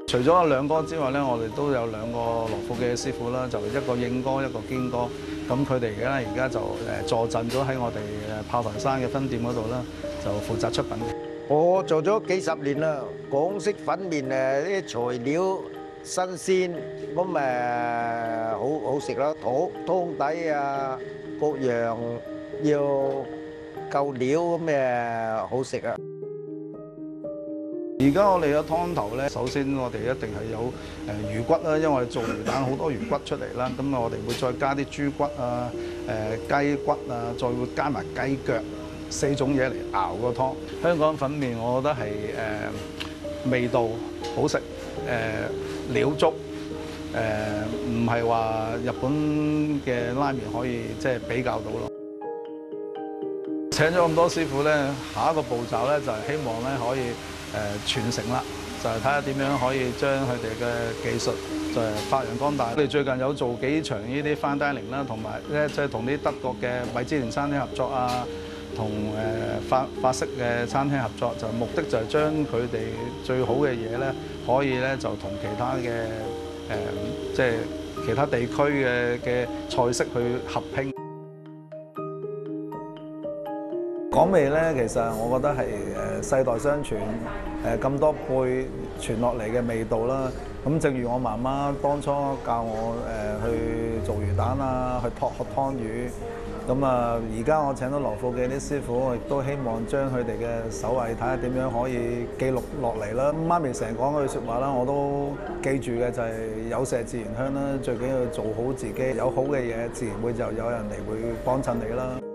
除咗阿亮哥之外咧，我哋都有兩個羅富記嘅師傅啦，就一個應哥，一個堅哥。咁佢哋而家就坐鎮咗喺我哋炮台山嘅分店嗰度啦，就負責出品。 我做咗幾十年啦，港式粉麵啲材料新鮮，咁好食啦，湯底啊各樣要夠料咁好食啊！ 而家我哋嘅湯頭咧，首先我哋一定係有魚骨啦，因為我哋做魚蛋好多魚骨出嚟啦，咁我哋會再加啲豬骨啊、雞骨啊，再會加埋雞腳4種嘢嚟熬個湯。香港粉麵我覺得係味道好食，料足，唔係話日本嘅拉麵可以即係比較到咯。請咗咁多師傅咧，下一個步驟咧就係希望咧可以傳承啦，就係睇下點樣可以將佢哋嘅技術就係發揚光大。我哋最近有做幾場呢啲 fine dining 啦，同埋咧即係同啲德國嘅米芝蓮餐廳合作啊，同法式嘅餐廳合作，就目的就係將佢哋最好嘅嘢咧，可以咧就同其他嘅即係其他地區嘅菜式去合拼。港味咧，其實我覺得係世代相傳，咁多輩傳落嚟嘅味道啦。咁正如我媽媽當初教我去做魚蛋啊，去學湯魚。咁啊，而家我請到羅富記啲師傅，我亦都希望將佢哋嘅手藝睇下點樣可以記錄落嚟啦。媽咪成日講嗰句説話啦，我都記住嘅就係有麝自然香啦，最緊要做好自己，有好嘅嘢自然會就有人嚟會幫襯你啦。